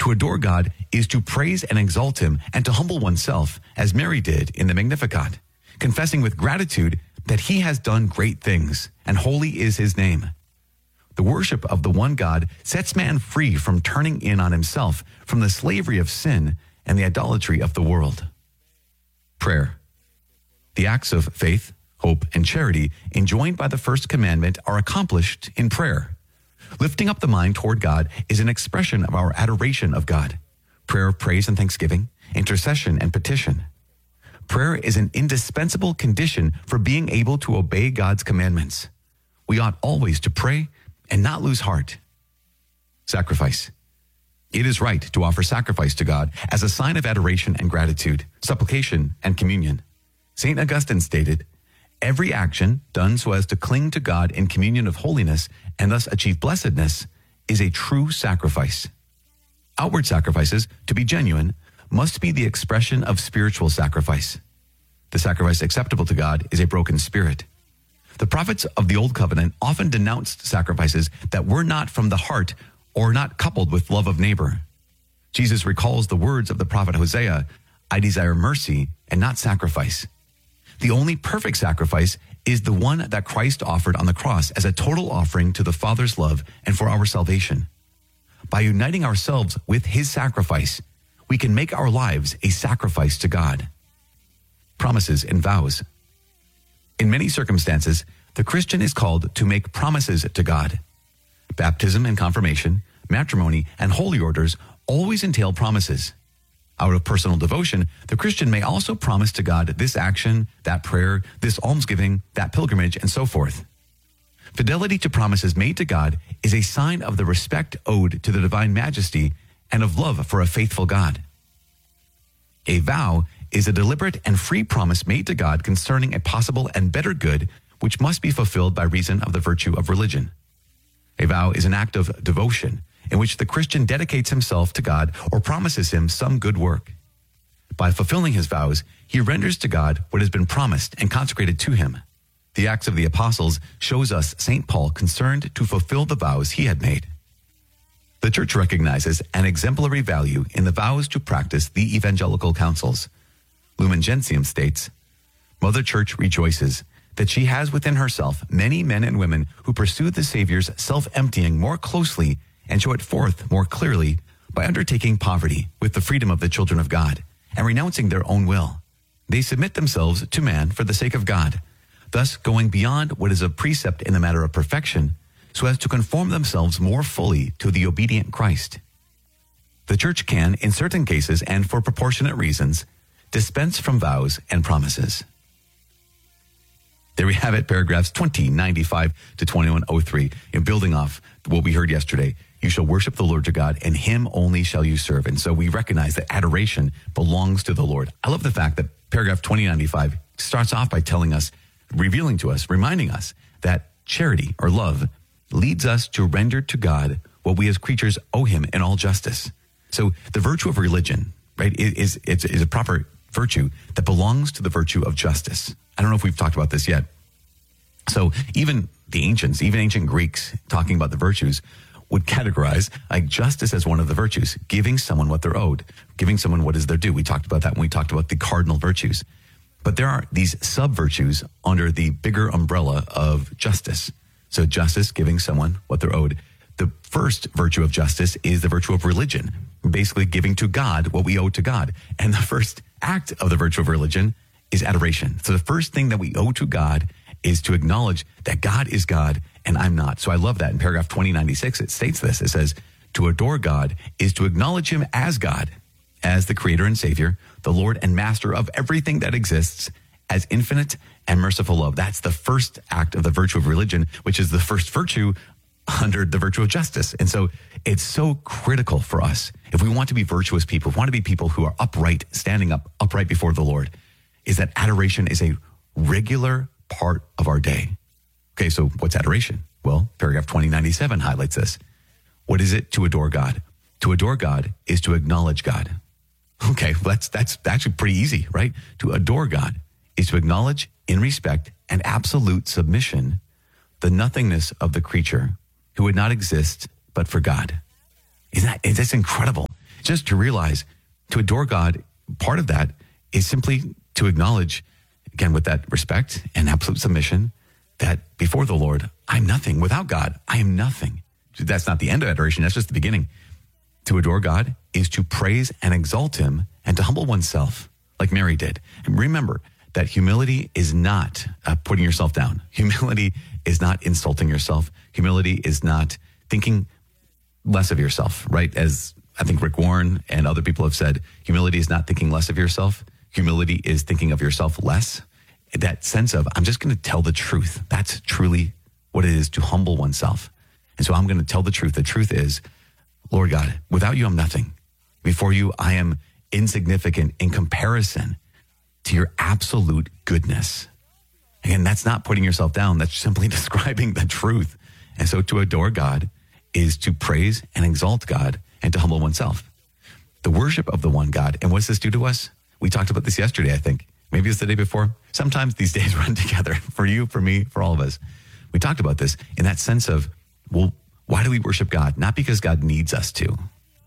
To adore God is to praise and exalt him and to humble oneself, as Mary did in the Magnificat, confessing with gratitude that he has done great things, and holy is his name. The worship of the one God sets man free from turning in on himself, from the slavery of sin and the idolatry of the world. Prayer. The acts of faith, hope, and charity enjoined by the first commandment are accomplished in prayer. Lifting up the mind toward God is an expression of our adoration of God. Prayer of praise and thanksgiving, intercession and petition. Prayer is an indispensable condition for being able to obey God's commandments. We ought always to pray and not lose heart. Sacrifice. It is right to offer sacrifice to God as a sign of adoration and gratitude, supplication and communion. St. Augustine stated, "Every action done so as to cling to God in communion of holiness and thus achieve blessedness is a true sacrifice." Outward sacrifices, to be genuine, must be the expression of spiritual sacrifice. The sacrifice acceptable to God is a broken spirit. The prophets of the Old Covenant often denounced sacrifices that were not from the heart or not coupled with love of neighbor. Jesus recalls the words of the prophet Hosea, "I desire mercy and not sacrifice." The only perfect sacrifice is the one that Christ offered on the cross as a total offering to the Father's love and for our salvation. By uniting ourselves with his sacrifice, we can make our lives a sacrifice to God. Promises and vows. In many circumstances, the Christian is called to make promises to God. Baptism and confirmation, matrimony, and holy orders always entail promises. Out of personal devotion, the Christian may also promise to God this action, that prayer, this almsgiving, that pilgrimage, and so forth. Fidelity to promises made to God is a sign of the respect owed to the divine majesty and of love for a faithful God. A vow is a deliberate and free promise made to God concerning a possible and better good which must be fulfilled by reason of the virtue of religion. A vow is an act of devotion in which the Christian dedicates himself to God or promises him some good work. By fulfilling his vows, he renders to God what has been promised and consecrated to him. The Acts of the Apostles shows us St. Paul concerned to fulfill the vows he had made. The Church recognizes an exemplary value in the vows to practice the evangelical counsels. Lumen Gentium states, "Mother Church rejoices that she has within herself many men and women who pursue the Savior's self-emptying more closely and show it forth more clearly by undertaking poverty with the freedom of the children of God and renouncing their own will. They submit themselves to man for the sake of God, thus going beyond what is a precept in the matter of perfection, so as to conform themselves more fully to the obedient Christ." The Church can, in certain cases and for proportionate reasons, dispense from vows and promises. There we have it, paragraphs 2095 to 2103. In building off what we heard yesterday, you shall worship the Lord your God, and him only shall you serve. And so we recognize that adoration belongs to the Lord. I love the fact that paragraph 2095 starts off by telling us, revealing to us, reminding us that charity or love leads us to render to God what we as creatures owe him in all justice. So the virtue of religion, right, is a proper virtue that belongs to the virtue of justice. I don't know if we've talked about this yet. So even the ancients, even ancient Greeks, talking about the virtues, would categorize like justice as one of the virtues, giving someone what they're owed, giving someone what is their due. We talked about that when we talked about the cardinal virtues. But there are these sub-virtues under the bigger umbrella of justice. So justice, giving someone what they're owed. The first virtue of justice is the virtue of religion, basically giving to God what we owe to God. And the first act of the virtue of religion is adoration. So the first thing that we owe to God is to acknowledge that God is God and I'm not. So I love that in paragraph 2096, it states this. It says, to adore God is to acknowledge him as God, as the creator and savior, the Lord and master of everything that exists, as infinite and merciful love. That's the first act of the virtue of religion, which is the first virtue under the virtue of justice. And so it's so critical for us, if we want to be virtuous people, if we want to be people who are upright, standing up upright before the Lord, is that adoration is a regular part of our day. Okay, so what's adoration? Well, paragraph 2097 highlights this. What is it to adore God? To adore God is to acknowledge God. Okay, well, that's actually pretty easy, right? To adore God is to acknowledge in respect and absolute submission the nothingness of the creature who would not exist but for God. That's incredible. just to realize, to adore God, part of that is simply to acknowledge, again, with that respect and absolute submission, that before the Lord, I'm nothing. Without God, I am nothing. That's not the end of adoration. That's just the beginning. To adore God is to praise and exalt him and to humble oneself like Mary did. And remember that humility is not putting yourself down. Humility is not insulting yourself. Humility is not thinking less of yourself, right? As I think Rick Warren and other people have said, humility is not thinking less of yourself. Humility is thinking of yourself less. That sense of, I'm just going to tell the truth. That's truly what it is to humble oneself. And so I'm going to tell the truth. The truth is, Lord God, without you, I'm nothing. Before you, I am insignificant in comparison to your absolute goodness. Again, that's not putting yourself down. That's simply describing the truth. And so to adore God is to praise and exalt God and to humble oneself. The worship of the one God. And what does this do to us? We talked about this yesterday, I think. Maybe it's the day before. Sometimes these days run together for you, for me, for all of us. We talked about this in that sense of, well, why do we worship God? Not because God needs us to.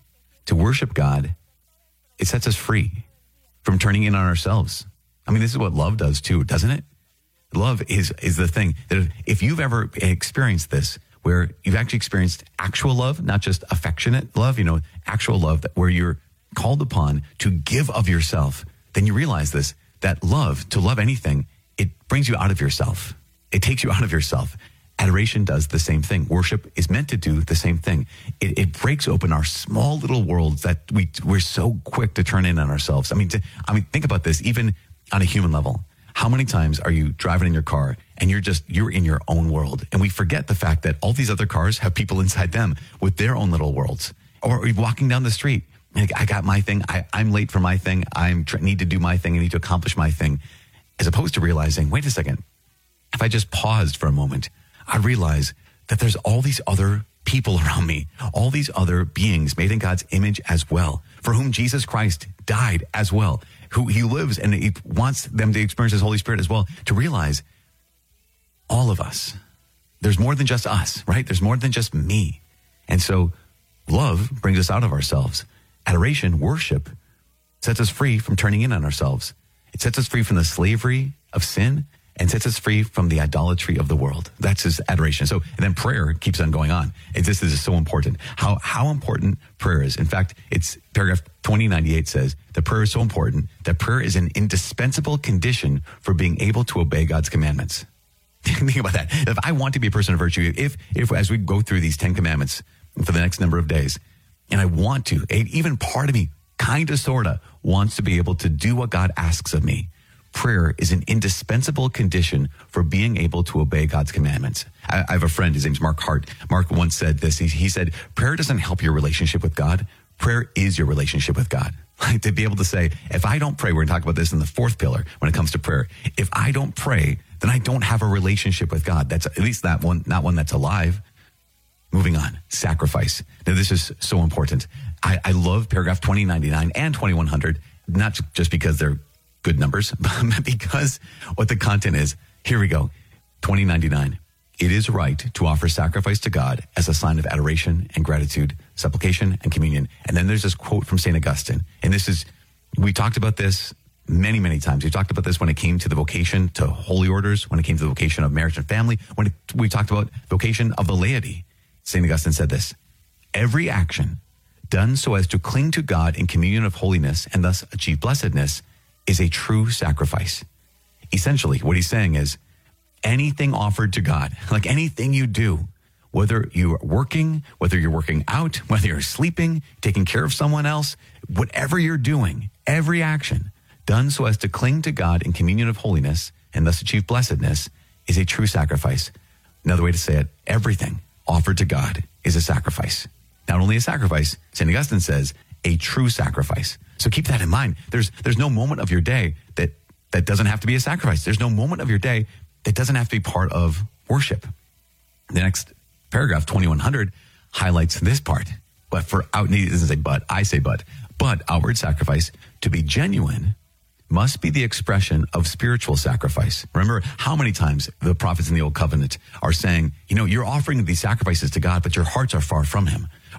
To worship God, it sets us free from turning in on ourselves. I mean, this is what love does too, doesn't it? Love is the thing that if you've ever experienced this, where you've actually experienced actual love, not just affectionate love, actual love, where you're called upon to give of yourself, then you realize this, that love, to love anything, it brings you out of yourself. It takes you out of yourself. Adoration does the same thing. Worship is meant to do the same thing. It breaks open our small little worlds that we're so quick to turn in on ourselves. I mean, think about this, even on a human level. How many times are you driving in your car and you're in your own world? And we forget the fact that all these other cars have people inside them with their own little worlds. Or you're walking down the street. Like, I got my thing. I'm late for my thing. Need to do my thing. I need to accomplish my thing. As opposed to realizing, wait a second. If I just paused for a moment, I'd realize that there's all these other people around me, all these other beings made in God's image as well, for whom Jesus Christ died as well, who he lives and he wants them to experience his Holy Spirit as well, to realize all of us, there's more than just us, right? There's more than just me. And so love brings us out of ourselves. Adoration, worship, sets us free from turning in on ourselves. It sets us free from the slavery of sin and sets us free from the idolatry of the world. That's his adoration. So, and then prayer keeps on going on. This is so important. How important prayer is. In fact, it's paragraph 2098 says that prayer is so important that prayer is an indispensable condition for being able to obey God's commandments. Think about that. If I want to be a person of virtue, if as we go through these 10 commandments for the next number of days, and I want to, even part of me, kind of, sort of, wants to be able to do what God asks of me, prayer is an indispensable condition for being able to obey God's commandments. I have a friend, his name's Mark Hart. Mark once said this. He said, prayer doesn't help your relationship with God. Prayer is your relationship with God. Like, to be able to say, if I don't pray, we're going to talk about this in the fourth pillar when it comes to prayer. If I don't pray, then I don't have a relationship with God. That's at least not one that's alive. Moving on, sacrifice. Now, this is so important. I love paragraph 2099 and 2100, not just because they're good numbers, but because what the content is. Here we go. 2099. It is right to offer sacrifice to God as a sign of adoration and gratitude, supplication and communion. And then there's this quote from St. Augustine. And we talked about this many, many times. We talked about this when it came to the vocation to holy orders, when it came to the vocation of marriage and family, we talked about vocation of the laity. St. Augustine said this: every action done so as to cling to God in communion of holiness and thus achieve blessedness is a true sacrifice. Essentially, what he's saying is anything offered to God, like anything you do, whether you're working, whether you're working out, whether you're sleeping, taking care of someone else, whatever you're doing, every action done so as to cling to God in communion of holiness and thus achieve blessedness is a true sacrifice. Another way to say it, everything offered to God is a sacrifice. Not only a sacrifice, St. Augustine says, a true sacrifice. So keep that in mind. There's no moment of your day that doesn't have to be a sacrifice. There's no moment of your day that doesn't have to be part of worship. The next paragraph, 2100, highlights this part. But it doesn't say but, I say but outward sacrifice, to be genuine, must be the expression of spiritual sacrifice. Remember how many times the prophets in the Old Covenant are saying, you're offering these sacrifices to God, but your hearts are far from him.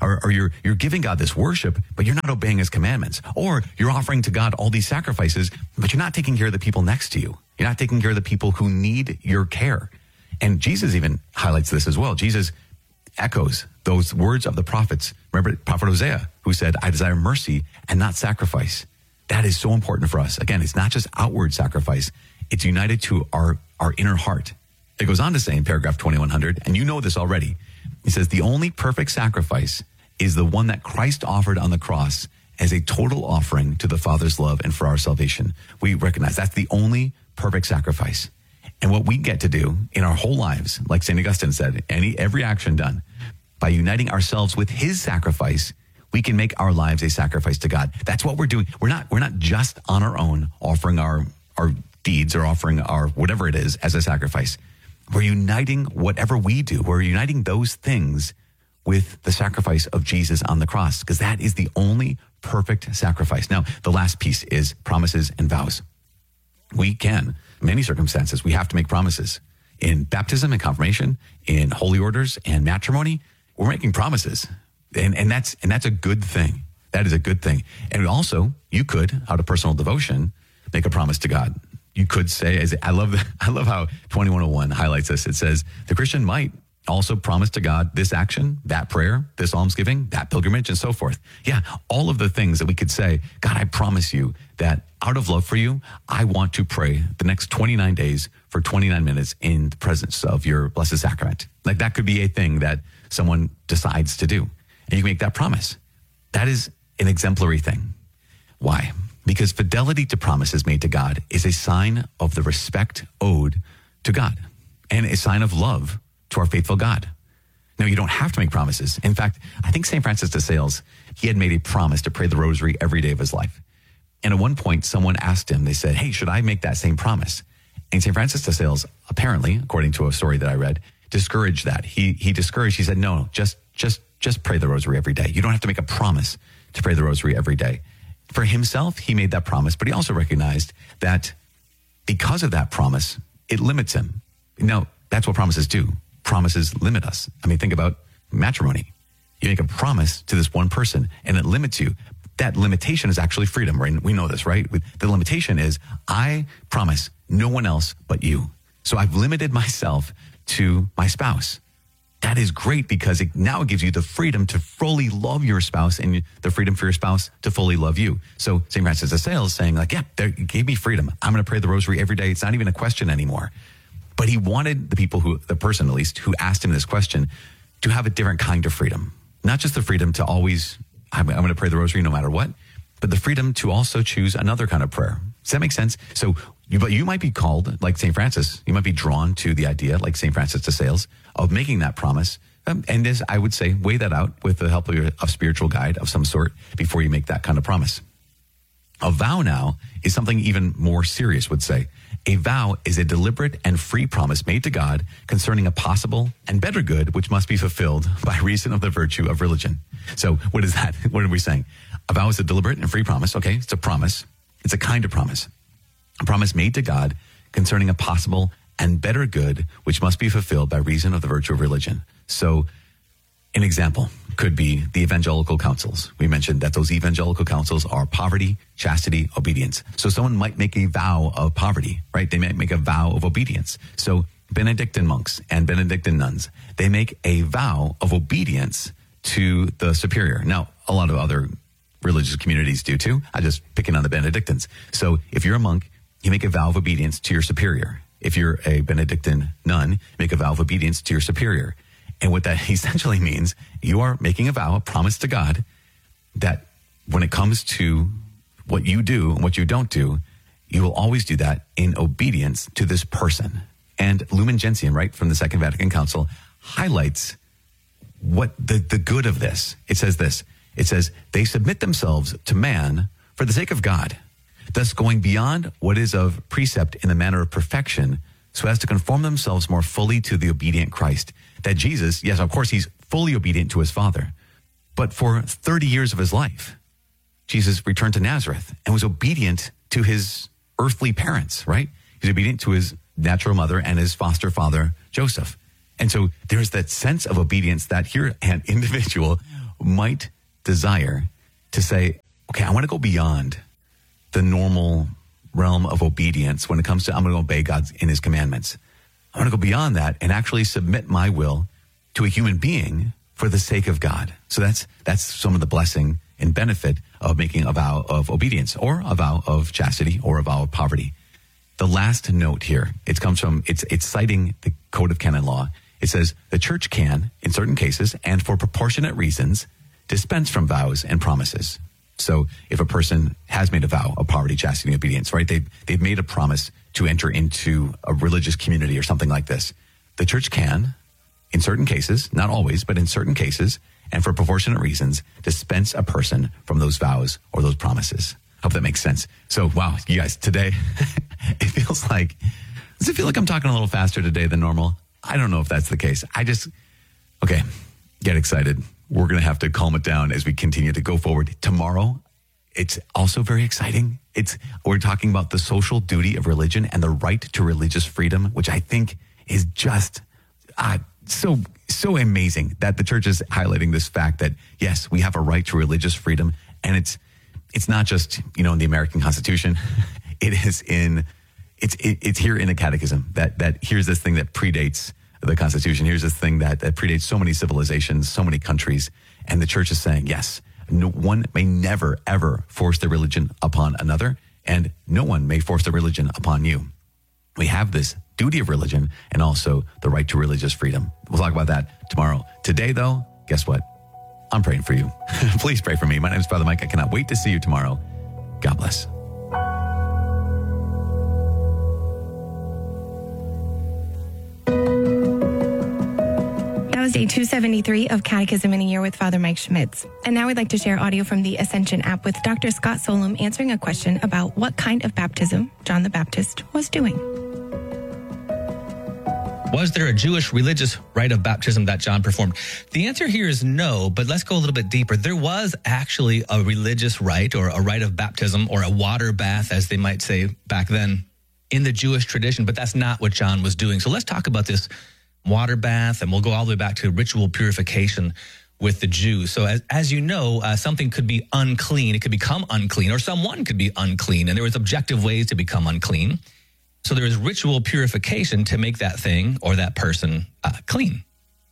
or you're giving God this worship, but you're not obeying his commandments. Or you're offering to God all these sacrifices, but you're not taking care of the people next to you. You're not taking care of the people who need your care. And Jesus even highlights this as well. Jesus echoes those words of the prophets. Remember Prophet Hosea, who said, I desire mercy and not sacrifice. That is so important for us. Again, it's not just outward sacrifice. It's united to our inner heart. It goes on to say in paragraph 2100, and you know this already. It says, the only perfect sacrifice is the one that Christ offered on the cross as a total offering to the Father's love and for our salvation. We recognize that's the only perfect sacrifice. And what we get to do in our whole lives, like St. Augustine said, every action done, by uniting ourselves with his sacrifice, we can make our lives a sacrifice to God. That's what we're doing. We're not just on our own offering our deeds or offering our whatever it is as a sacrifice. We're uniting whatever we do. We're uniting those things with the sacrifice of Jesus on the cross, because that is the only perfect sacrifice. Now, the last piece is promises and vows. We can, in many circumstances, we have to make promises. In baptism and confirmation, in holy orders and matrimony, we're making promises. And that's a good thing. That is a good thing. And also, you could, out of personal devotion, make a promise to God. You could say, I love how 2101 highlights this. It says, the Christian might also promise to God this action, that prayer, this almsgiving, that pilgrimage, and so forth. Yeah, all of the things that we could say, God, I promise you that out of love for you, I want to pray the next 29 days for 29 minutes in the presence of your Blessed Sacrament. Like that could be a thing that someone decides to do. And you can make that promise. That is an exemplary thing. Why? Because fidelity to promises made to God is a sign of the respect owed to God and a sign of love to our faithful God. Now, you don't have to make promises. In fact, I think St. Francis de Sales, he had made a promise to pray the rosary every day of his life. And at one point, someone asked him, they said, hey, should I make that same promise? And St. Francis de Sales, apparently, according to a story that I read, discouraged that. He discouraged, he said, no, just pray the rosary every day. You don't have to make a promise to pray the rosary every day. For himself, he made that promise, but he also recognized that because of that promise, it limits him. Now, that's what promises do. Promises limit us. I mean, think about matrimony. You make a promise to this one person and it limits you. That limitation is actually freedom, right? We know this, right? The limitation is I promise no one else but you. So I've limited myself to my spouse. That is great because it now gives you the freedom to fully love your spouse and the freedom for your spouse to fully love you. So St. Francis de Sales is saying like, yeah, it gave me freedom. I'm going to pray the rosary every day. It's not even a question anymore. But he wanted the person at least, who asked him this question to have a different kind of freedom. Not just the freedom to always, I'm going to pray the rosary no matter what, but the freedom to also choose another kind of prayer. Does that make sense? So you might be called, like St. Francis, you might be drawn to the idea, like St. Francis de Sales, of making that promise. And as I would say, weigh that out with the help of a spiritual guide of some sort before you make that kind of promise. A vow now is something even more serious, would say. A vow is a deliberate and free promise made to God concerning a possible and better good which must be fulfilled by reason of the virtue of religion. So what is that? What are we saying? A vow is a deliberate and free promise. Okay, it's a promise. It's a kind of promise. A promise made to God concerning a possible and better good which must be fulfilled by reason of the virtue of religion. So an example could be the evangelical counsels. We mentioned that those evangelical counsels are poverty, chastity, obedience. So someone might make a vow of poverty, right? They might make a vow of obedience. So Benedictine monks and Benedictine nuns, they make a vow of obedience to the superior. Now, a lot of other religious communities do too. I'm just picking on the Benedictines. So if you're a monk, you make a vow of obedience to your superior. If you're a Benedictine nun, make a vow of obedience to your superior. And what that essentially means, you are making a vow, a promise to God, that when it comes to what you do and what you don't do, you will always do that in obedience to this person. And Lumen Gentium, right, from the Second Vatican Council, highlights what the good of this. It says this. It says, they submit themselves to man for the sake of God, thus going beyond what is of precept in the manner of perfection, so as to conform themselves more fully to the obedient Christ. That Jesus, yes, of course, he's fully obedient to his Father. But for 30 years of his life, Jesus returned to Nazareth and was obedient to his earthly parents, right? He's obedient to his natural mother and his foster father, Joseph. And so there's that sense of obedience that here an individual might desire to say, okay, I want to go beyond the normal realm of obedience when it comes to I'm going to obey God in his commandments. I want to go beyond that and actually submit my will to a human being for the sake of God. So that's some of the blessing and benefit of making a vow of obedience or a vow of chastity or a vow of poverty. The last note here, it's citing the Code of Canon Law. It says the church can, in certain cases and for proportionate reasons, dispense from vows and promises. So if a person has made a vow of poverty, chastity, and obedience, right? They've made a promise to enter into a religious community or something like this. The church can, in certain cases, not always, but in certain cases, and for proportionate reasons, dispense a person from those vows or those promises. Hope that makes sense. So, wow, you guys, today, does it feel like I'm talking a little faster today than normal? I don't know if that's the case. Okay, get excited. We're going to have to calm it down as we continue to go forward. Tomorrow, it's also very exciting. We're talking about the social duty of religion and the right to religious freedom, which I think is just so amazing that the church is highlighting this fact that, yes, we have a right to religious freedom. And it's not just, in the American Constitution. It's here in the Catechism that here's this thing that predates the Constitution. Here's this thing that predates so many civilizations, so many countries. And the church is saying, yes, no one may never, ever force their religion upon another. And no one may force their religion upon you. We have this duty of religion and also the right to religious freedom. We'll talk about that tomorrow. Today, though, guess what? I'm praying for you. Please pray for me. My name is Father Mike. I cannot wait to see you tomorrow. God bless. That was day 273 of Catechism in a Year with Father Mike Schmitz. And now we'd like to share audio from the Ascension app with Dr. Scott Solem answering a question about what kind of baptism John the Baptist was doing. Was there a Jewish religious rite of baptism that John performed? The answer here is no, but let's go a little bit deeper. There was actually a religious rite or a rite of baptism or a water bath, as they might say back then, in the Jewish tradition, but that's not what John was doing. So let's talk about this water bath, and we'll go all the way back to ritual purification with the Jews. So as you know, something could be unclean. It could become unclean, or someone could be unclean, and there was objective ways to become unclean. So there is ritual purification to make that thing or that person clean.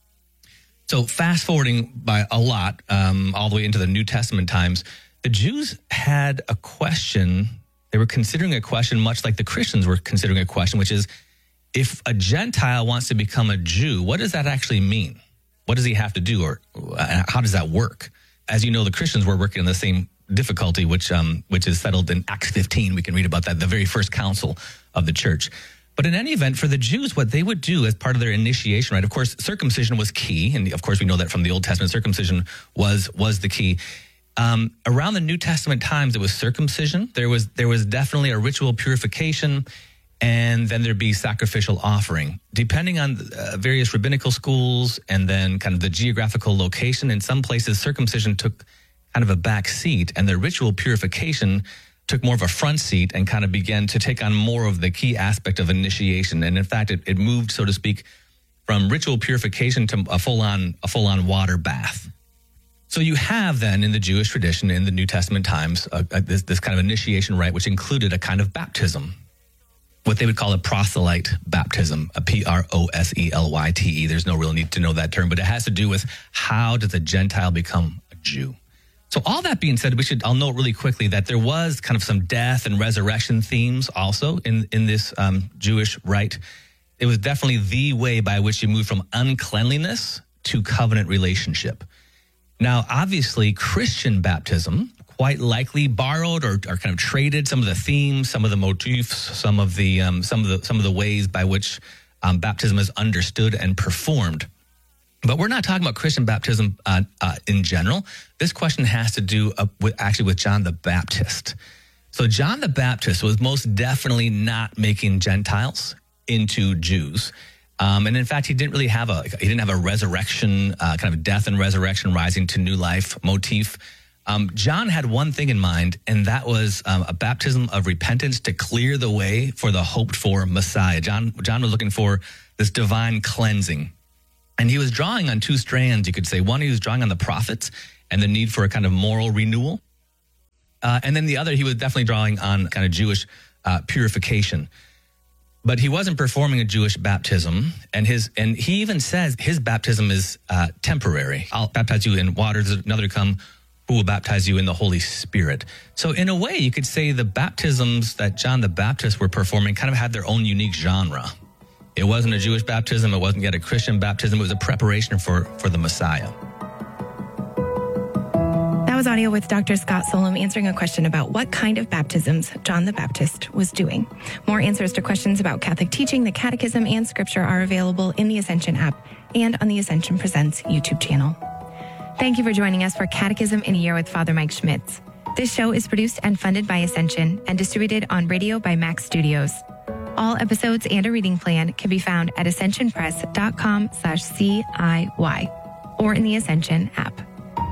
So fast forwarding by a lot, all the way into the New Testament times, the Jews had a question. They were considering a question much like the Christians were considering a question, which is, if a Gentile wants to become a Jew, what does that actually mean? What does he have to do, or how does that work? As you know, the Christians were working on the same difficulty, which is settled in Acts 15. We can read about that, the very first council of the church. But in any event, for the Jews, what they would do as part of their initiation, right? Of course, circumcision was key. And of course, we know that from the Old Testament, circumcision was the key. Around the New Testament times, it was circumcision. There was definitely a ritual purification, and then there'd be sacrificial offering. Depending on various rabbinical schools and then kind of the geographical location, in some places, circumcision took kind of a back seat, and the ritual purification took more of a front seat and kind of began to take on more of the key aspect of initiation. And in fact, it moved, so to speak, from ritual purification to a full-on water bath. So you have then in the Jewish tradition in the New Testament times this kind of initiation rite, which included a kind of baptism, what they would call a proselyte baptism, a P-R-O-S-E-L-Y-T-E. There's no real need to know that term, but it has to do with how does a Gentile become a Jew. So all that being said, I'll note really quickly that there was kind of some death and resurrection themes also in this Jewish rite. It was definitely the way by which you move from uncleanliness to covenant relationship. Now, obviously, Christian baptism quite likely borrowed or kind of traded some of the themes, some of the motifs, some of the ways by which baptism is understood and performed. But we're not talking about Christian baptism in general. This question has to do with John the Baptist. So John the Baptist was most definitely not making Gentiles into Jews. And in fact, he didn't have a resurrection, kind of death and resurrection, rising to new life motif. John had one thing in mind, and that was a baptism of repentance to clear the way for the hoped for Messiah. John was looking for this divine cleansing. And he was drawing on two strands, you could say. One, he was drawing on the prophets, and the need for a kind of moral renewal. And then the other, he was definitely drawing on kind of Jewish purification. But he wasn't performing a Jewish baptism, and he even says his baptism is temporary. I'll baptize you in water. There's another come who will baptize you in the Holy Spirit. So in a way, you could say the baptisms that John the Baptist were performing kind of had their own unique genre. It wasn't a Jewish baptism. It wasn't yet a Christian baptism. It was a preparation for the Messiah. That was audio with Dr. Scott Solom answering a question about what kind of baptisms John the Baptist was doing. More answers to questions about Catholic teaching, the Catechism, and Scripture are available in the Ascension app and on the Ascension Presents YouTube channel. Thank you for joining us for Catechism in a Year with Father Mike Schmitz. This show is produced and funded by Ascension and distributed on radio by Max Studios. All episodes and a reading plan can be found at ascensionpress.com/CIY or in the Ascension app.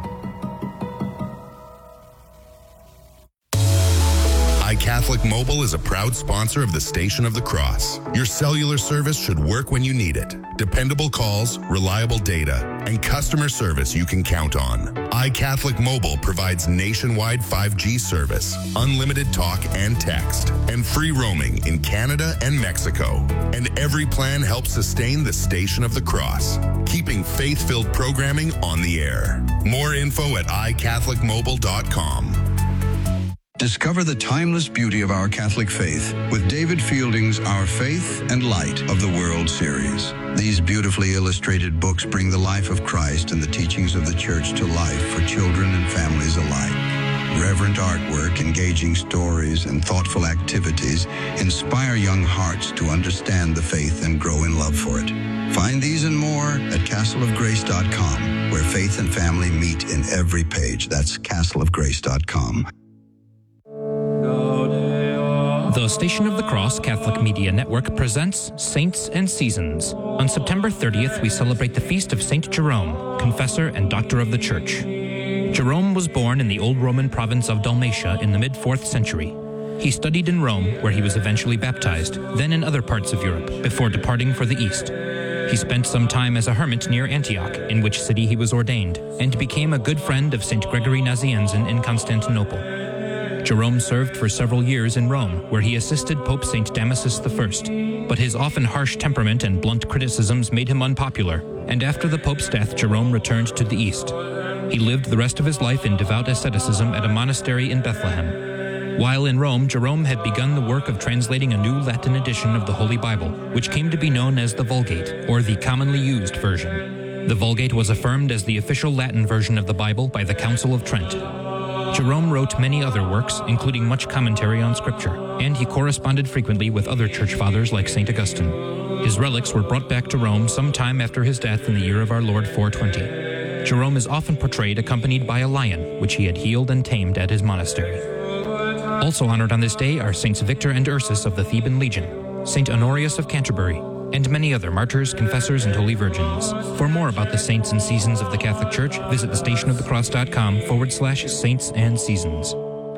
iCatholic Mobile is a proud sponsor of the Station of the Cross. Your cellular service should work when you need it. Dependable calls, reliable data, and customer service you can count on. iCatholic Mobile provides nationwide 5G service, unlimited talk and text, and free roaming in Canada and Mexico. And every plan helps sustain the Station of the Cross, keeping faith-filled programming on the air. More info at iCatholicMobile.com. Discover the timeless beauty of our Catholic faith with David Fielding's Our Faith and Light of the World series. These beautifully illustrated books bring the life of Christ and the teachings of the Church to life for children and families alike. Reverent artwork, engaging stories, and thoughtful activities inspire young hearts to understand the faith and grow in love for it. Find these and more at castleofgrace.com, where faith and family meet in every page. That's castleofgrace.com. The Station of the Cross Catholic Media Network presents Saints and Seasons. On September 30th, we celebrate the feast of Saint Jerome, confessor and doctor of the Church. Jerome was born in the old Roman province of Dalmatia in the mid-4th century. He studied in Rome, where he was eventually baptized, then in other parts of Europe, before departing for the East. He spent some time as a hermit near Antioch, in which city he was ordained, and became a good friend of St. Gregory Nazianzen in Constantinople. Jerome served for several years in Rome, where he assisted Pope St. Damasus I, but his often harsh temperament and blunt criticisms made him unpopular, and after the Pope's death, Jerome returned to the East. He lived the rest of his life in devout asceticism at a monastery in Bethlehem. While in Rome, Jerome had begun the work of translating a new Latin edition of the Holy Bible, which came to be known as the Vulgate, or the commonly used version. The Vulgate was affirmed as the official Latin version of the Bible by the Council of Trent. Jerome wrote many other works, including much commentary on Scripture, and he corresponded frequently with other church fathers like St. Augustine. His relics were brought back to Rome some time after his death in the year of our Lord 420. Jerome is often portrayed accompanied by a lion, which he had healed and tamed at his monastery. Also honored on this day are Saints Victor and Ursus of the Theban Legion, St. Honorius of Canterbury, and many other martyrs, confessors, and holy virgins. For more about the saints and seasons of the Catholic Church, visit thestationofthecross.com/saints and seasons.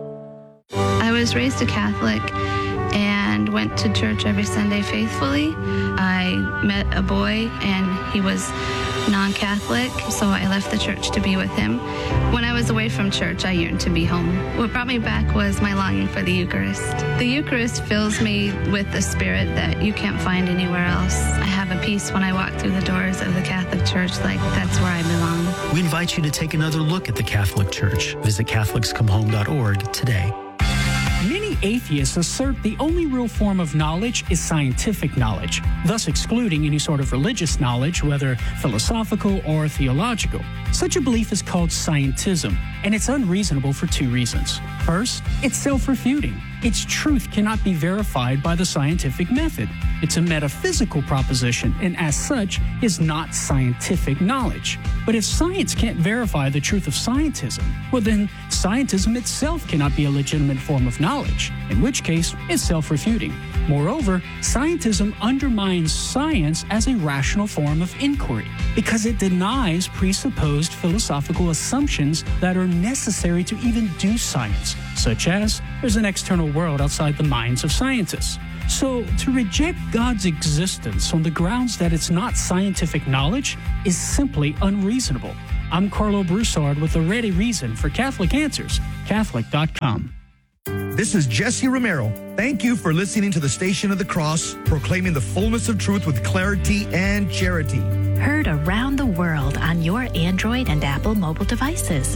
I was raised a Catholic and went to church every Sunday faithfully. I met a boy and he was non-Catholic, so I left the church to be with him. When I was away from church, I yearned to be home. What brought me back was my longing for the Eucharist. The Eucharist fills me with the spirit that you can't find anywhere else. I have a peace when I walk through the doors of the Catholic Church, like that's where I belong. We invite you to take another look at the Catholic Church. Visit CatholicsComeHome.org today. Many atheists assert the only real form of knowledge is scientific knowledge, thus excluding any sort of religious knowledge, whether philosophical or theological. Such a belief is called scientism, and it's unreasonable for two reasons. First, it's self-refuting. Its truth cannot be verified by the scientific method. It's a metaphysical proposition, and as such, is not scientific knowledge. But if science can't verify the truth of scientism, well then, scientism itself cannot be a legitimate form of knowledge, in which case, it's self-refuting. Moreover, scientism undermines science as a rational form of inquiry, because it denies presupposed philosophical assumptions that are necessary to even do science, such as there's an external world outside the minds of scientists. So, to reject God's existence on the grounds that it's not scientific knowledge is simply unreasonable. I'm Carlo Broussard with a ready reason for Catholic Answers, Catholic.com. This is Jesse Romero. Thank you for listening to the Station of the Cross, proclaiming the fullness of truth with clarity and charity. Heard around the world on your Android and Apple mobile devices.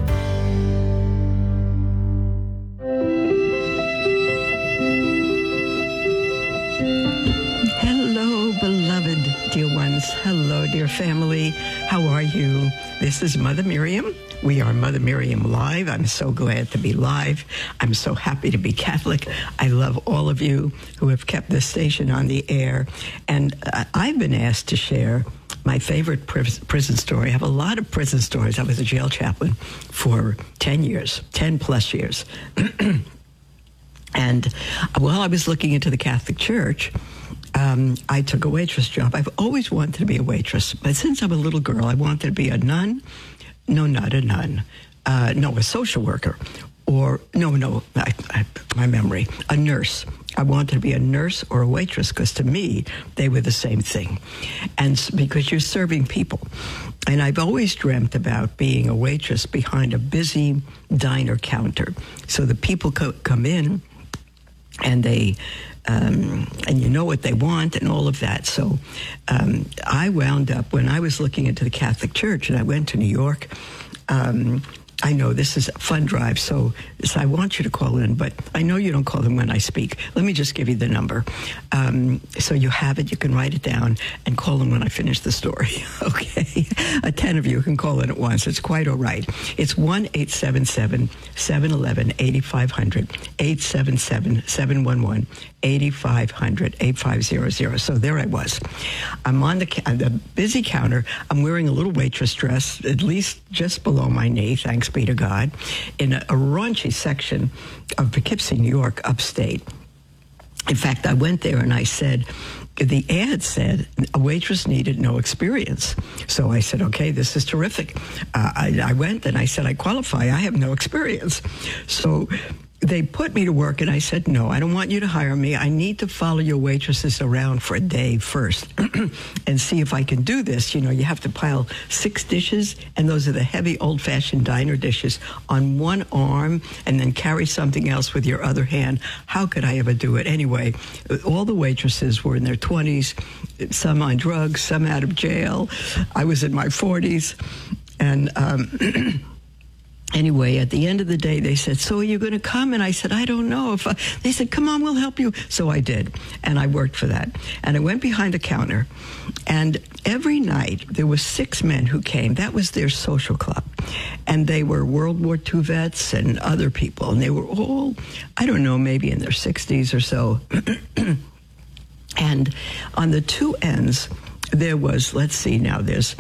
Hello, beloved dear ones. Hello, dear family. How are you? This is Mother Miriam. We are Mother Miriam Live. I'm so glad to be live. I'm so happy to be Catholic. I love all of you who have kept this station on the air. And I've been asked to share my favorite prison story. I have a lot of prison stories. I was a jail chaplain for 10 years, 10 plus years. And while I was looking into the Catholic Church, I took a waitress job. I've always wanted to be a waitress. But since I'm a little girl, I wanted to be a nun. No, not a nun. No, a social worker. Or, my memory, a nurse. I wanted to be a nurse or a waitress because to me, they were the same thing. And because you're serving people. And I've always dreamt about being a waitress behind a busy diner counter. So the people come in and they... and you know what they want and all of that. So I wound up, when I was looking into the Catholic Church, and I went to New York, I know this is a fun drive, so I want you to call in, but I know you don't call in when I speak. Let me just give you the number. So you have it, you can write it down, and call in when I finish the story, okay? 10 of you can call in at once. It's quite all right. It's 1-877-711-8500, 877-711-8500, 8500. So there I was. I'm on the busy counter. I'm wearing a little waitress dress, at least just below my knee, thanks be to God, in a raunchy section of Poughkeepsie, New York, upstate. In fact, I went there and I said, the ad said a waitress needed no experience. So I said, okay, this is terrific. I went and I said, I qualify. I have no experience. So they put me to work, and I said, no, I don't want you to hire me. I need to follow your waitresses around for a day first and see if I can do this. You know, you have to pile 6 dishes, and those are the heavy old-fashioned diner dishes, on one arm and then carry something else with your other hand. How could I ever do it? Anyway, all the waitresses were in their 20s, some on drugs, some out of jail. I was in my 40s, and... Anyway, at the end of the day, they said, so are you going to come? And I said, I don't know. They said, come on, we'll help you. So I did, and I worked for that. And I went behind the counter, and every night there were 6 men who came. That was their social club. And they were World War II vets and other people. And they were all, I don't know, maybe in their 60s or so. And on the 2 ends, there was, let's see now,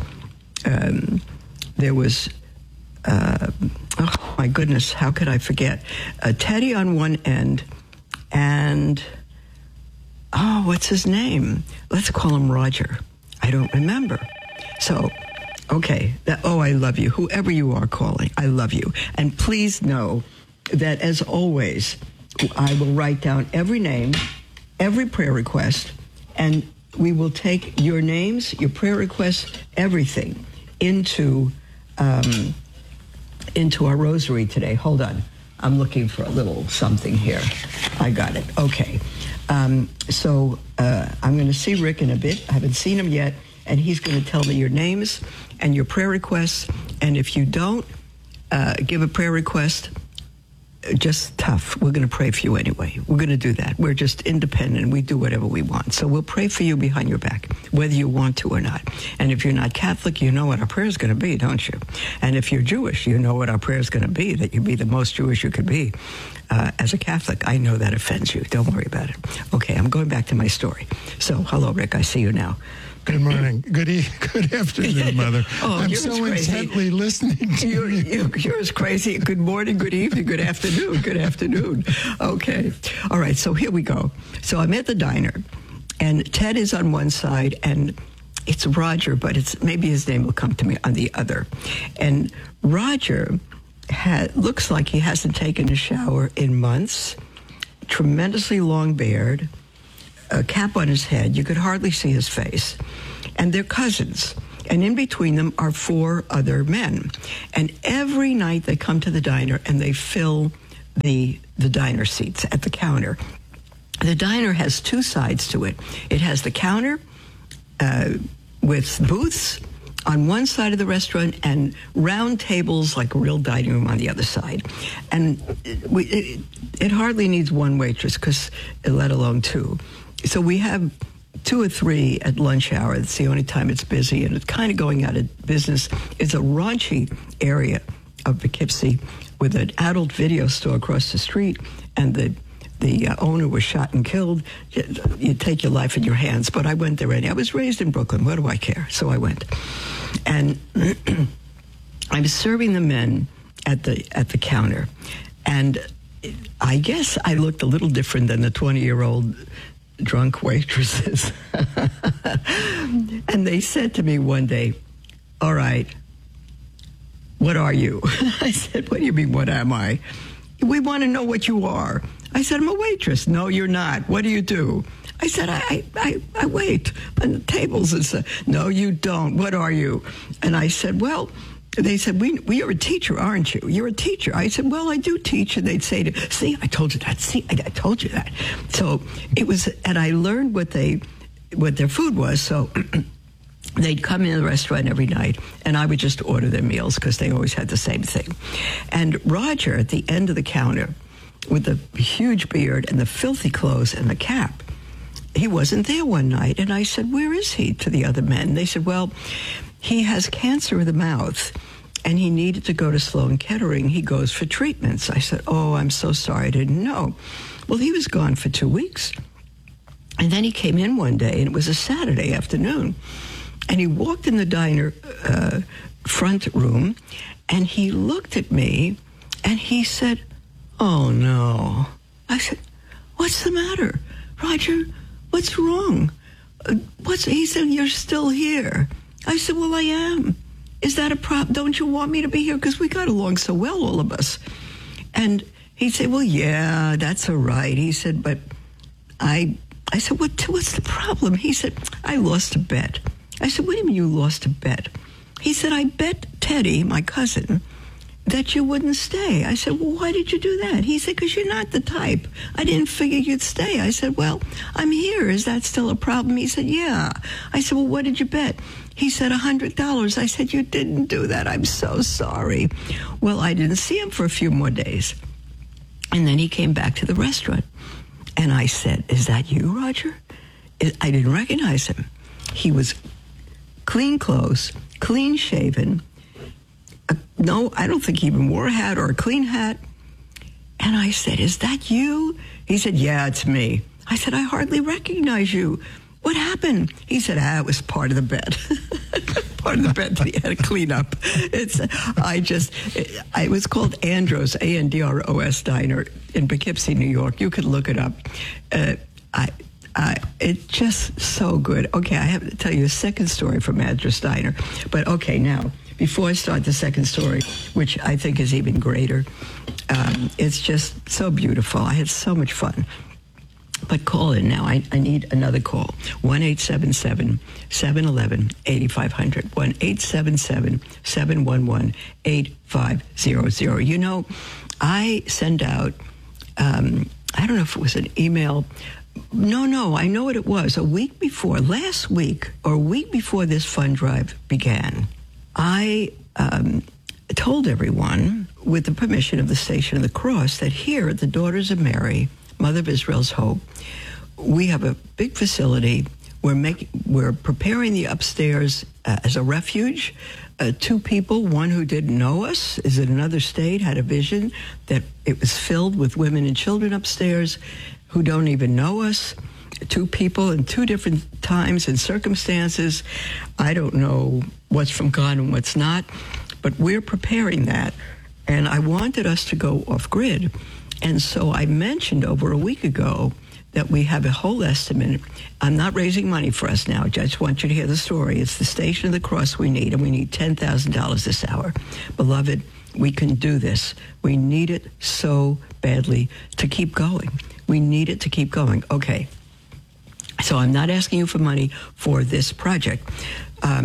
there was... oh my goodness, how could I forget? Teddy on one end, and what's his name? Let's call him Roger. I don't remember. So, okay. I love you. Whoever you are calling, I love you. And please know that, as always, I will write down every name, every prayer request, and we will take your names, your prayer requests, everything into our rosary today. Hold on. I'm looking for a little something here. I got it. Okay. So I'm going to see Rick in a bit. I haven't seen him yet, and he's going to tell me your names and your prayer requests. And if you don't give a prayer request, just tough. We're going to pray for you anyway. We're going to do that. We're just independent. We do whatever we want. So we'll pray for you behind your back, whether you want to or not. And if you're not Catholic, you know what our prayer is going to be, don't you? And if you're Jewish, you know what our prayer is going to be, that you be the most Jewish you could be. As a Catholic, I know that offends you. Don't worry about it. Okay, I'm going back to my story. So, hello, Rick. I see you now. Good morning. Good afternoon, Mother. I'm so intently listening to you. You're as crazy. Good morning, good evening, good afternoon, good afternoon. Okay. All right, so here we go. So I'm at the diner, and Ted is on one side, and it's Roger, but maybe his name will come to me on the other. And Roger looks like he hasn't taken a shower in months, tremendously long beard, a cap on his head. You could hardly see his face. And they're cousins. And in between them are 4 other men. And every night they come to the diner and they fill the diner seats at the counter. The diner has 2 sides to it. It has the counter with booths on one side of the restaurant and round tables like a real dining room on the other side. And it hardly needs 1 waitress, let alone 2. So we have 2 or 3 at lunch hour. It's the only time it's busy, and it's kind of going out of business. It's a raunchy area of Poughkeepsie with an adult video store across the street, and the owner was shot and killed. You take your life in your hands. But I went there anyway. I was raised in Brooklyn. What do I care? So I went. And I was serving the men at the counter. And I guess I looked a little different than the 20-year-old drunk waitresses. And they said to me one day, all right, what are you? I said, what do you mean, what am I? We want to know what you are. I said, I'm a waitress. No, you're not. What do you do? I said, I wait on the tables. And said, no, you don't. What are you? And I said, well, they said, we are a teacher, aren't you? You're a teacher. I said, well, I do teach. And they'd say, see, I told you that. See, I told you that. So it was, and I learned what their food was. So they'd come in the restaurant every night, and I would just order their meals because they always had the same thing. And Roger, at the end of the counter, with the huge beard and the filthy clothes and the cap, he wasn't there one night. And I said, where is he, to the other men? They said, well, he has cancer of the mouth, and he needed to go to Sloan Kettering. He goes for treatments. I said, oh, I'm so sorry, I didn't know. Well, he was gone for 2 weeks. And then he came in one day, and it was a Saturday afternoon. And he walked in the diner front room, and he looked at me, and he said, oh, no. I said, what's the matter? Roger, what's wrong? He said, you're still here. I said, well, I am. Is that a problem? Don't you want me to be here? Because we got along so well, all of us. And he said, well, yeah, that's all right. He said, but I said, what's the problem? He said, I lost a bet. I said, what do you mean you lost a bet? He said, I bet Teddy, my cousin, that you wouldn't stay. I said, well, why did you do that? He said, because you're not the type. I didn't figure you'd stay. I said, well, I'm here. Is that still a problem? He said, yeah. I said, well, what did you bet? He said, $100. I said, you didn't do that. I'm so sorry. Well, I didn't see him for a few more days. And then he came back to the restaurant. And I said, is that you, Roger? I didn't recognize him. He was clean clothes, clean shaven. No, I don't think he even wore a hat or a clean hat. And I said, is that you? He said, yeah, it's me. I said, I hardly recognize you. What happened? He said, it was part of the bet. Part of the bet that he had to clean up. It was called Andros, Andros Diner in Poughkeepsie, New York. You could look it up. It's just so good. Okay, I have to tell you a second story from Andros Diner. But okay, now, before I start the second story, which I think is even greater, it's just so beautiful. I had so much fun. But call in now. I need another call. 1-877-711-8500. 1-877-711-8500. You know, I send out, I don't know if it was an email. No, I know what it was. Last week, or a week before this fund drive began, I told everyone, with the permission of the Station of the Cross, that here at the Daughters of Mary, Mother of Israel's Hope, we have a big facility. We're preparing the upstairs as a refuge. 2 people, one who didn't know us, is in another state, had a vision that it was filled with women and children upstairs who don't even know us. 2 people in 2 different times and circumstances. I don't know what's from God and what's not, but we're preparing that. And I wanted us to go off-grid. And so I mentioned over a week ago that we have a whole estimate. I'm not raising money for us now. I just want you to hear the story. It's the Station of the Cross we need, and we need $10,000 this hour. Beloved, we can do this. We need it so badly to keep going. We need it to keep going. Okay. So I'm not asking you for money for this project.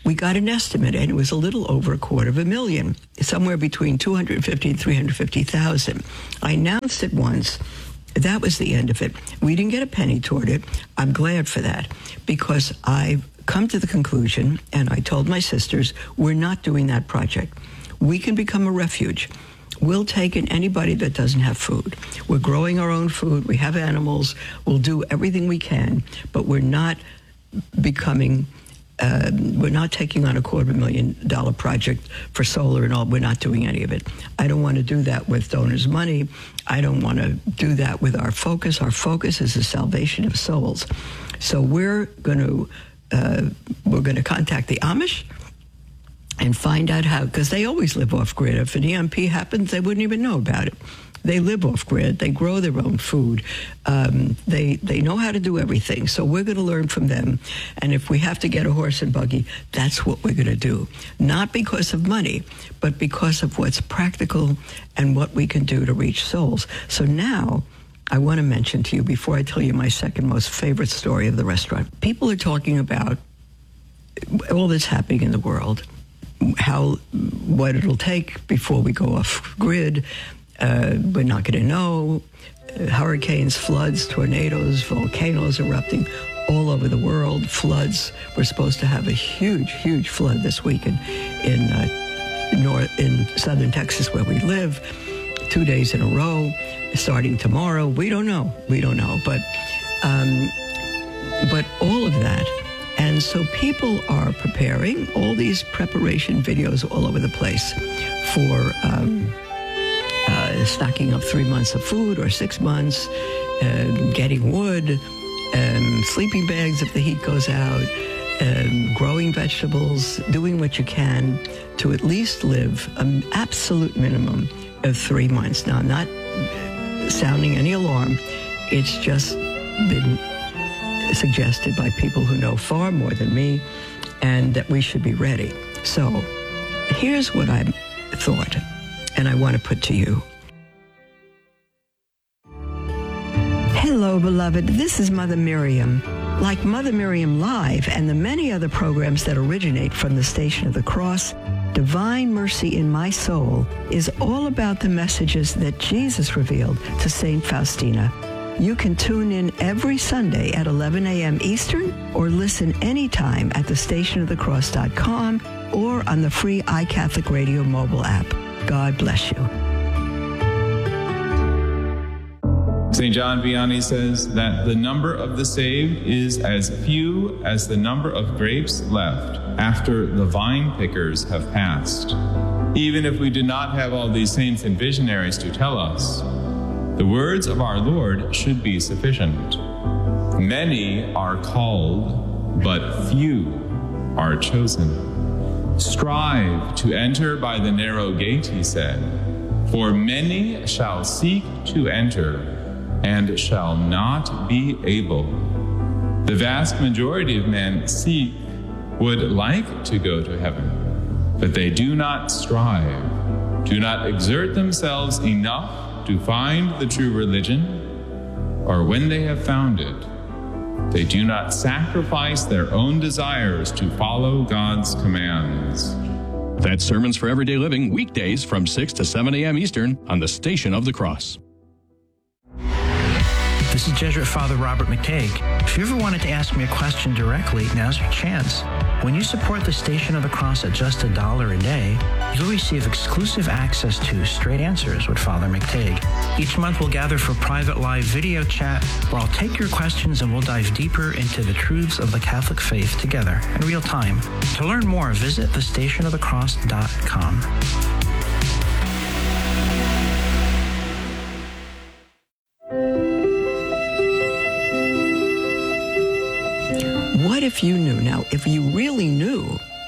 we got an estimate, and it was a little over $250,000, somewhere between 250 and 350,000. I announced it once. That was the end of it. We didn't get a penny toward it. I'm glad for that, because I've come to the conclusion, and I told my sisters, we're not doing that project. We can become a refuge. We'll take in anybody that doesn't have food. We're growing our own food. We have animals. We'll do everything we can, but we're not becoming... we're not taking on a $250,000 project for solar and all. We're not doing any of it. I don't want to do that with donors' money. I don't want to do that with our focus. Our focus is the salvation of souls. So we're going to contact the Amish and find out how, because they always live off grid. If an EMP happens, they wouldn't even know about it. They live off grid. They grow their own food. They know how to do everything. So we're going to learn from them. And if we have to get a horse and buggy, that's what we're going to do. Not because of money, but because of what's practical and what we can do to reach souls. So now I want to mention to you, before I tell you my second most favorite story of the restaurant, people are talking about all that's happening in the world, what it'll take before we go off grid. We're not going to know. Hurricanes, floods, tornadoes, volcanoes erupting all over the world. Floods. We're supposed to have a huge, huge flood this week in southern Texas, where we live. 2 days in a row, starting tomorrow. We don't know. But all of that. And so people are preparing all these preparation videos all over the place for stocking up 3 months of food or 6 months, getting wood, sleeping bags if the heat goes out, growing vegetables, doing what you can to at least live an absolute minimum of 3 months. Now, I'm not sounding any alarm. It's just been suggested by people who know far more than me, and that we should be ready. So here's what I thought, and I want to put to you. Hello, beloved. This is Mother Miriam. Like Mother Miriam Live and the many other programs that originate from the Station of the Cross, Divine Mercy in My Soul is all about the messages that Jesus revealed to St. Faustina. You can tune in every Sunday at 11 a.m. Eastern or listen anytime at thestationofthecross.com or on the free iCatholic Radio mobile app. God bless you. St. John Vianney says that the number of the saved is as few as the number of grapes left after the vine pickers have passed. Even if we do not have all these saints and visionaries to tell us, the words of our Lord should be sufficient. Many are called, but few are chosen. Strive to enter by the narrow gate, he said, for many shall seek to enter and shall not be able. The vast majority of men would like to go to heaven, but they do not strive, do not exert themselves enough to find the true religion, or when they have found it, they do not sacrifice their own desires to follow God's commands. That's Sermons for Everyday Living, weekdays from 6 to 7 a.m. Eastern on the Station of the Cross. This is Jesuit Father Robert McTague. If you ever wanted to ask me a question directly, now's your chance. When you support the Station of the Cross at just $1 a day, you'll receive exclusive access to Straight Answers with Father McTague. Each month we'll gather for private live video chat where I'll take your questions and we'll dive deeper into the truths of the Catholic faith together in real time. To learn more, visit thestationofthecross.com. What if you knew? Now, if you really knew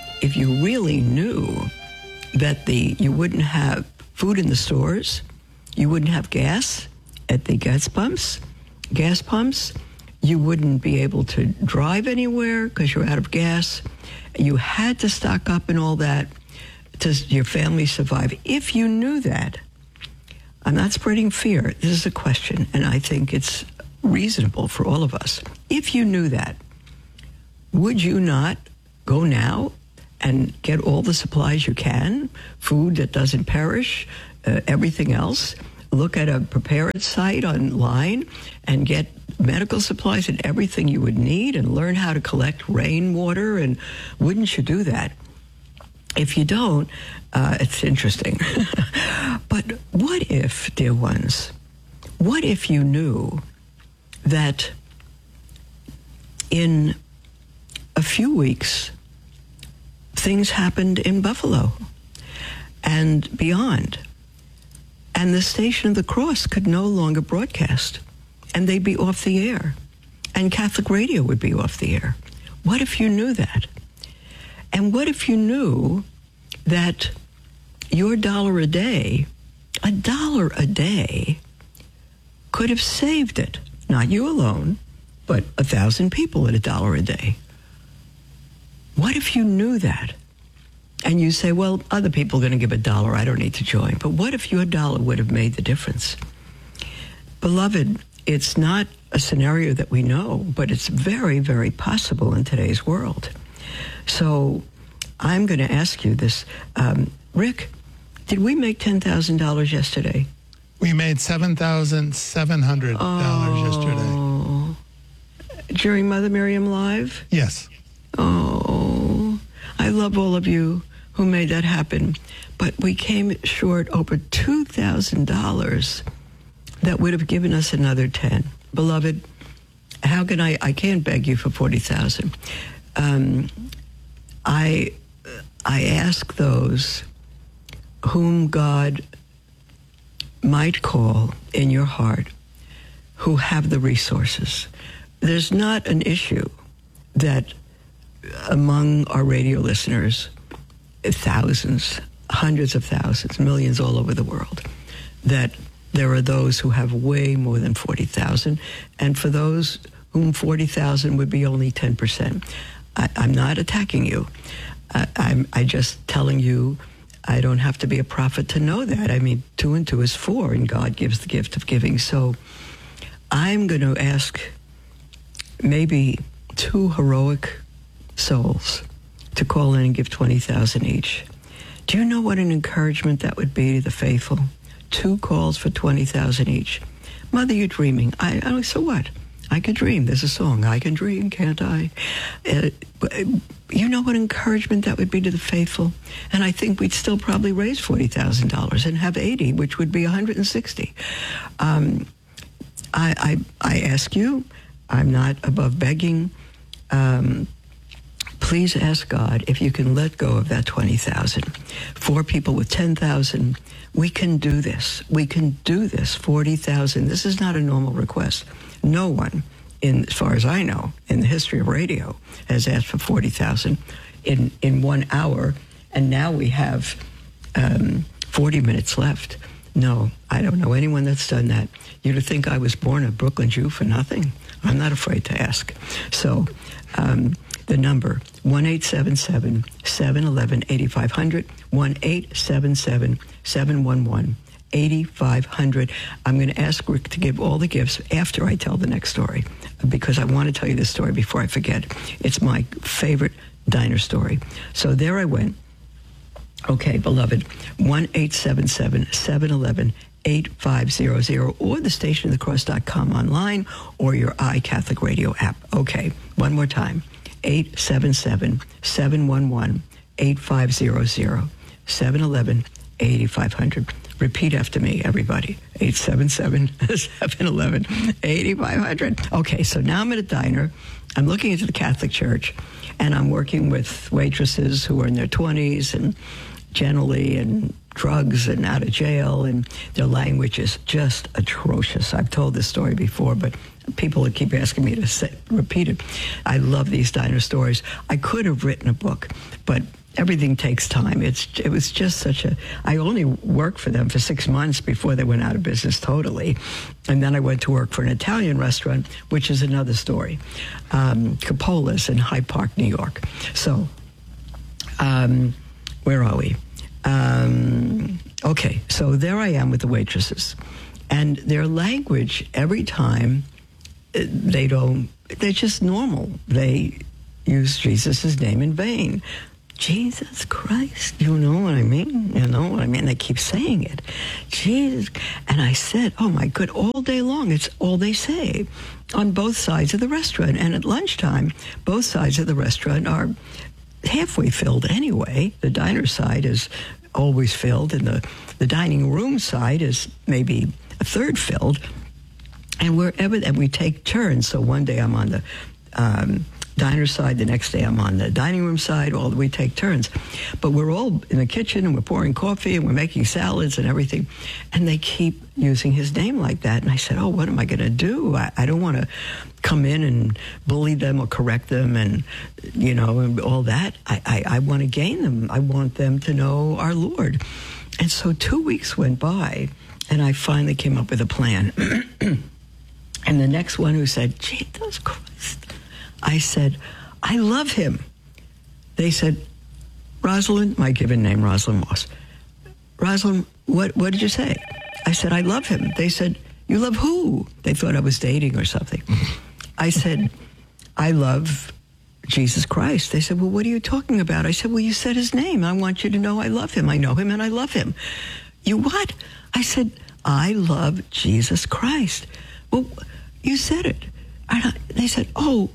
that you wouldn't have food in the stores, you wouldn't have gas at the gas pumps, you wouldn't be able to drive anywhere because you're out of gas, you had to stock up and all that to your family survive. If you knew that, I'm not spreading fear, this is a question, and I think it's reasonable for all of us. If you knew that, would you not go now and get all the supplies you can, food that doesn't perish, everything else. Look at a prepared site online and get medical supplies and everything you would need and learn how to collect rainwater. And wouldn't you do that? If you don't, it's interesting. But what if, dear ones, what if you knew that in a few weeks, things happened in Buffalo and beyond, and the Station of the Cross could no longer broadcast, and they'd be off the air, and Catholic radio would be off the air? What if you knew that? And what if you knew that your $1 a day, could have saved it? Not you alone, but 1,000 people at $1 a day. What if you knew that? And you say, well, other people are going to give $1. I don't need to join. But what if your $1 would have made the difference? Beloved, it's not a scenario that we know, but it's very, very possible in today's world. So I'm going to ask you this. Rick, did we make $10,000 yesterday? We made $7,700 yesterday. During Mother Miriam Live? Yes. Oh, I love all of you who made that happen. But we came short over $2,000 that would have given us another 10. Beloved, how can I can't beg you for 40,000. I ask those whom God might call in your heart who have the resources. There's not an issue that among our radio listeners, thousands, hundreds of thousands, millions all over the world, that there are those who have way more than 40,000, and for those whom 40,000 would be only 10%. I'm not attacking you. I'm just telling you, I don't have to be a prophet to know that. I mean, 2 and 2 is 4, and God gives the gift of giving. So I'm going to ask maybe 2 heroic souls to call in and give 20,000 each. Do you know what an encouragement that would be to the faithful? 2 calls for 20,000 each. Mother, you're dreaming. So what? I can dream. There's a song, I can dream, can't I? You know what encouragement that would be to the faithful? And I think we'd still probably raise $40,000 and have 80, which would be 160. I ask you, I'm not above begging. Please ask God if you can let go of that 20,000. 4 people with 10,000, we can do this. We can do this. 40,000. This is not a normal request. No one, as far as I know, in the history of radio, has asked for 40,000 in 1 hour, and now we have 40 minutes left. No, I don't know anyone that's done that. You'd think I was born a Brooklyn Jew for nothing. I'm not afraid to ask. So the number, 1-877-711-8500, 1-877-711-8500. I'm going to ask Rick to give all the gifts after I tell the next story, because I want to tell you this story before I forget. It's my favorite diner story. So there I went. Okay, beloved, 1-877-711-8500, or the stationofthecross.com online, or your iCatholic Radio app. Okay, one more time, 877-711-8500, 711-8500. Repeat after me, everybody, 877-711-8500. Okay, so now I'm at a diner. I'm looking into the Catholic Church, and I'm working with waitresses who are in their 20s and generally in drugs and out of jail, and their language is just atrocious. I've told this story before, but people keep asking me to repeat it. I love these diner stories. I could have written a book, but everything takes time. It was just such a... I only worked for them for 6 months before they went out of business totally. And then I went to work for an Italian restaurant, which is another story. Capola's in Hyde Park, New York. So, where are we? Okay, so there I am with the waitresses. And their language, every time, they're just normal. They use Jesus' name in vain. Jesus Christ, you know what I mean? You know what I mean? They keep saying it. Jesus. And I said, oh my God, all day long, it's all they say on both sides of the restaurant. And at lunchtime, both sides of the restaurant are halfway filled anyway. The diner side is always filled, and the dining room side is maybe a third filled. And we take turns. So one day I'm on the diner side, the next day I'm on the dining room side. We take turns. But we're all in the kitchen, and we're pouring coffee, and we're making salads and everything. And they keep using his name like that. And I said, oh, what am I going to do? I don't want to come in and bully them or correct them and, you know, and all that. I want to gain them. I want them to know our Lord. And so 2 weeks went by, and I finally came up with a plan. And the next one who said, Jesus Christ, I said, I love him. They said, Rosalind, my given name, Rosalind Moss. Rosalind, what did you say? I said, I love him. They said, you love who? They thought I was dating or something. I said, I love Jesus Christ. They said, well, what are you talking about? I said, well, you said his name. I want you to know I love him. I know him and I love him. You what? I said, I love Jesus Christ. Well, you said it. They said, but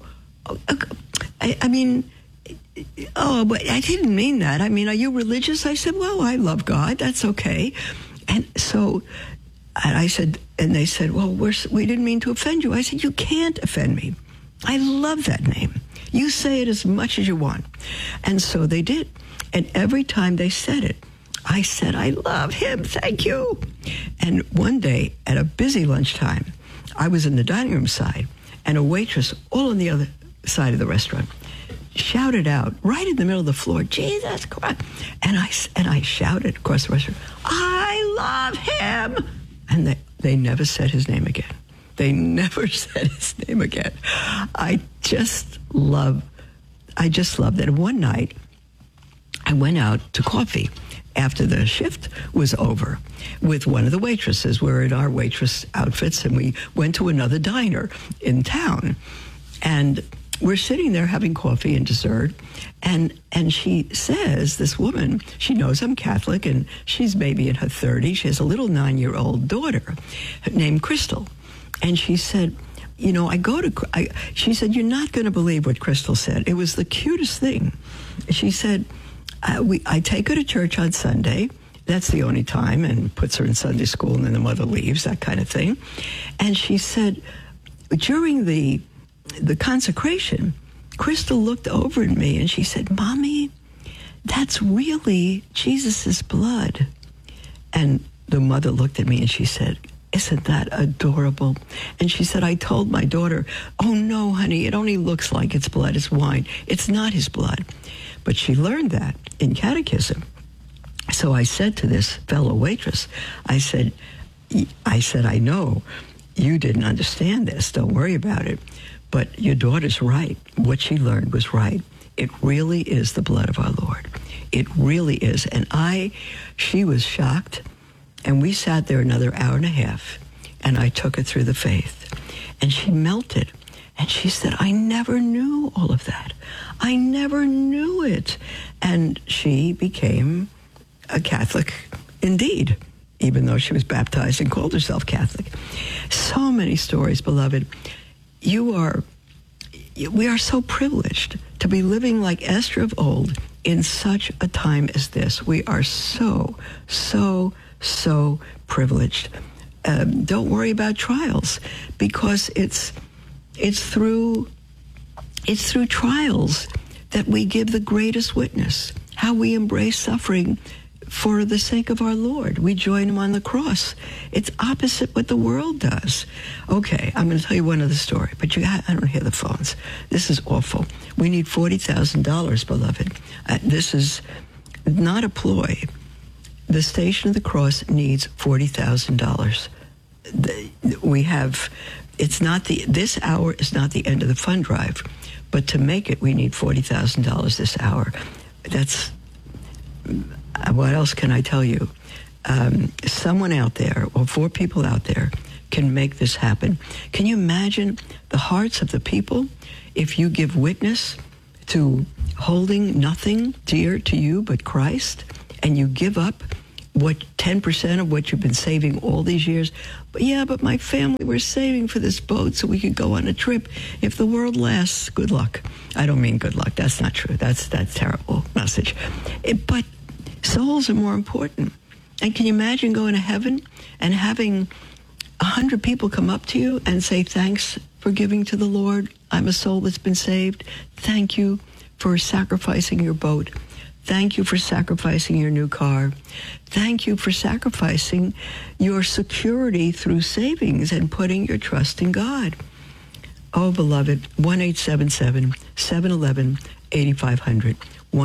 I didn't mean that. I mean, are you religious? I said, well, I love God. That's okay. And so I said, and they said, well, we didn't mean to offend you. I said, you can't offend me. I love that name. You say it as much as you want. And so they did. And every time they said it, I said, I love him. Thank you. And one day at a busy lunchtime, I was in the dining room side, and a waitress all on the other side of the restaurant shouted out right in the middle of the floor, Jesus Christ. And I shouted across the restaurant, I love him. And they never said his name again. They never said his name again. I just love that. One night, I went out to coffee after the shift was over with one of the waitresses. We're in our waitress outfits, and we went to another diner in town. And we're sitting there having coffee and dessert, and she says, this woman, she knows I'm Catholic, and she's maybe in her 30s. She has a little 9-year-old daughter named Crystal. And she said, you know, she said, you're not going to believe what Crystal said. It was the cutest thing. She said, I take her to church on Sunday. That's the only time, and puts her in Sunday school, and then the mother leaves, that kind of thing. And she said, during the consecration, Crystal looked over at me and she said, Mommy, that's really Jesus's blood. And the mother looked at me and she said, isn't that adorable? And she said, I told my daughter, oh no, honey, it only looks like it's blood, it's wine. It's not his blood. But she learned that in catechism. So I said to this fellow waitress, I said, I know you didn't understand this. Don't worry about it. But your daughter's right. What she learned was right. It really is the blood of our Lord. It really is. And she was shocked. And we sat there another hour and a half. And I took her through the faith. And she melted. And she said, I never knew all of that. I never knew it. And she became a Catholic indeed, even though she was baptized and called herself Catholic. So many stories, beloved. We are so privileged to be living like Esther of old in such a time as this. We are so privileged. Don't worry about trials, because it's through trials that we give the greatest witness, how we embrace suffering for the sake of our Lord. We join him on the cross. It's opposite what the world does. Okay, I'm going to tell you one other story, but I don't hear the phones. This is awful. We need $40,000, beloved. This is not a ploy. The Station of the Cross needs $40,000. This hour is not the end of the fund drive, but to make it, we need $40,000 this hour. That's, what else can I tell you? Someone out there, or 4 people out there, can make this happen. Can you imagine the hearts of the people if you give witness to holding nothing dear to you but Christ, and you give up 10% of what you've been saving all these years. But my family, we're saving for this boat so we could go on a trip. If the world lasts, good luck. I don't mean good luck. That's not true. That's a terrible message. But souls are more important. And can you imagine going to heaven and having 100 people come up to you and say, thanks for giving to the Lord. I'm a soul that's been saved. Thank you for sacrificing your boat. Thank you for sacrificing your new car. Thank you for sacrificing your security through savings and putting your trust in God. Oh, beloved, 1-877-711-8500.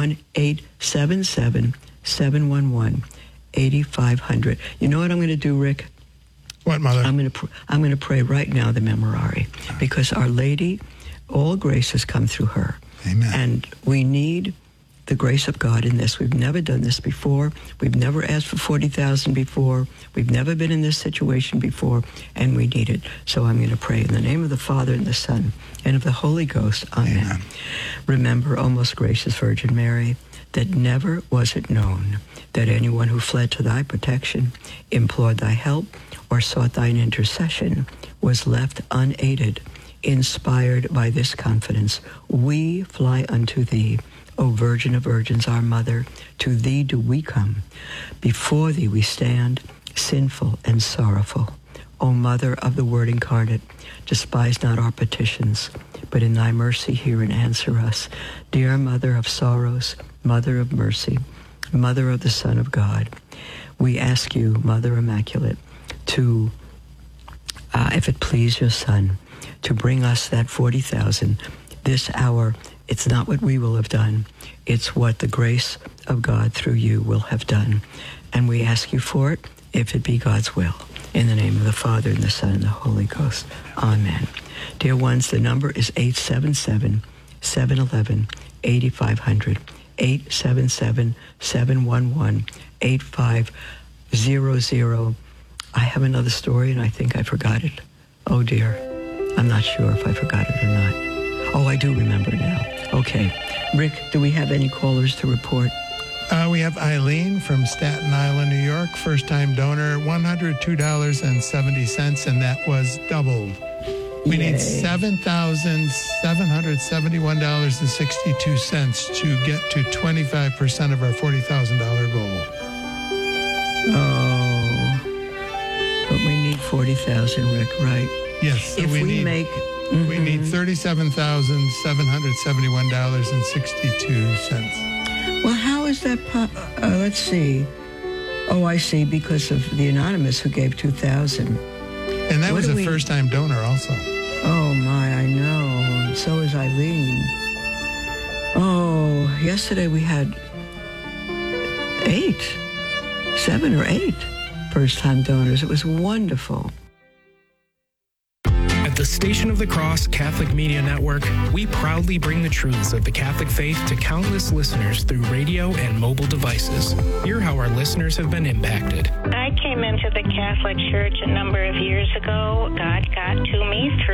1-877-711-8500. You know what I'm going to do, Rick? What, Mother? I'm going to pray right now the Memorare, because Our Lady, all grace has come through her. Amen. And we need the grace of God in this. We've never done this before. We've never asked for 40,000 before. We've never been in this situation before, and we need it. So I'm going to pray in the name of the Father and the Son and of the Holy Ghost. Amen. Remember, O most gracious Virgin Mary, that never was it known that anyone who fled to thy protection, implored thy help, or sought thine intercession was left unaided. Inspired by this confidence, we fly unto thee, O Virgin of Virgins, our Mother. To thee do we come. Before thee we stand, sinful and sorrowful. O Mother of the Word incarnate, despise not our petitions, but in thy mercy hear and answer us. Dear Mother of sorrows, Mother of mercy, Mother of the Son of God, we ask you, Mother Immaculate, to, if it please your Son, to bring us that 40,000 this hour. It's not what we will have done. It's what the grace of God through you will have done. And we ask you for it, if it be God's will. In the name of the Father, and the Son, and the Holy Ghost. Amen. Dear ones, the number is 877-711-8500. 877-711-8500. I have another story, and I think I forgot it. Oh, dear. I'm not sure if I forgot it or not. Oh, I do remember now. Okay. Rick, do we have any callers to report? We have Eileen from Staten Island, New York. First-time donor, $102.70, and that was doubled. We need $7,771.62 to get to 25% of our $40,000 goal. Oh. But we need 40,000, Rick, right? Yes. So if we need $37,771.62. Well, how is that? Let's see. Oh, I see. Because of the anonymous who gave 2,000. And that was a first-time donor also. Oh, my, I know. So is Eileen. Oh, yesterday we had 7 or 8 first-time donors. It was wonderful. At the Station of the Cross Catholic Media Network, we proudly bring the truths of the Catholic faith to countless listeners through radio and mobile devices. Hear how our listeners have been impacted. I came into the Catholic Church a number of years ago. God got to me through